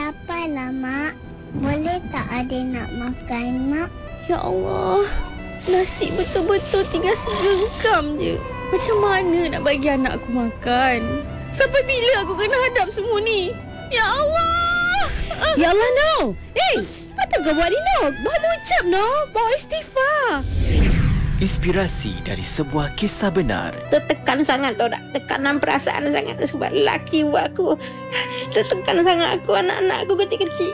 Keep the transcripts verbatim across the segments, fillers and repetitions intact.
laparlah, Mak. Boleh tak adik nak makan, Mak? Ya Allah, nasi betul-betul tinggal segenggam je. Macam mana nak bagi anak aku makan? Sampai bila aku kena hadap semua ni? Ya Allah! Ya Allah, no! Eh, patut kau buat ni, no? Baru ucap, no? Bawa istighfar. Inspirasi dari sebuah kisah benar. Tertekan sangat tau tak? Tekanan perasaan sangat sebab lelaki buat aku. Tertekan sangat aku, anak-anak aku kecil-kecil.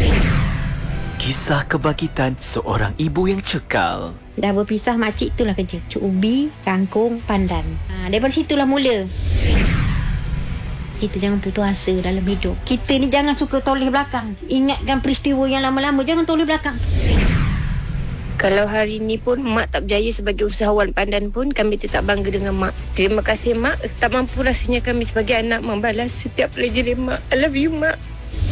Kisah kebangkitan seorang ibu yang cekal. Dah berpisah, makcik itulah kerja. Cuk ubi, kangkung, pandan. Ha, daripada situlah mula. Kita jangan putus asa dalam hidup. Kita ni jangan suka toleh belakang. Ingatkan peristiwa yang lama-lama, jangan toleh belakang. Kalau hari ni pun Mak tak berjaya sebagai usahawan pandan pun, kami tetap bangga dengan Mak. Terima kasih Mak. Tak mampu rasanya kami sebagai anak membalas setiap pelajaran Mak. I love you Mak.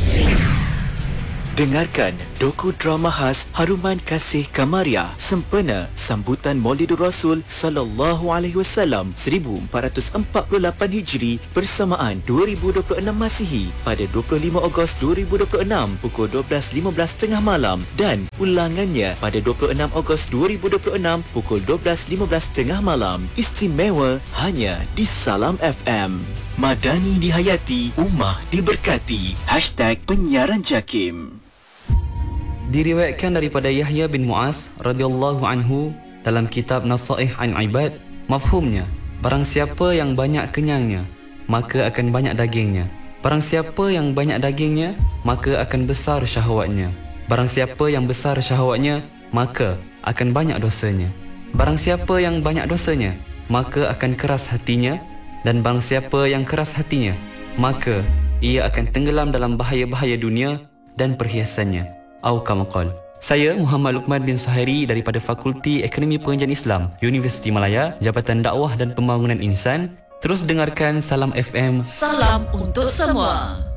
Dengarkan doku drama khas Haruman Kasih Kamaria sempena sambutan Maulidur Rasul sallallahu alaihi wasallam seribu empat ratus empat puluh lapan Hijri bersamaan dua ribu dua puluh enam Masihi pada dua puluh lima Ogos dua ribu dua puluh enam pukul dua belas lima belas tengah malam dan ulangannya pada dua puluh enam Ogos dua ribu dua puluh enam pukul dua belas lima belas tengah malam. Istimewa hanya di Salam F M. Madani dihayati, Ummah diberkati. Hashtag Penyiaran Jakim. Diriwayatkan daripada Yahya bin Mu'az radhiyallahu anhu dalam kitab Nasaih an Ibad, mafhumnya, barang siapa yang banyak kenyangnya, maka akan banyak dagingnya. Barang siapa yang banyak dagingnya, maka akan besar syahwatnya. Barang siapa yang besar syahwatnya, maka akan banyak dosanya. Barang siapa yang banyak dosanya, maka akan keras hatinya. Dan barang siapa yang keras hatinya, maka ia akan tenggelam dalam bahaya-bahaya dunia dan perhiasannya. Au kama qala. Saya Muhammad Luqman bin Suhairi daripada Fakulti Akademi Pengajian Islam, Universiti Malaya, Jabatan Dakwah dan Pembangunan Insan. Terus dengarkan Salam F M. Salam untuk semua.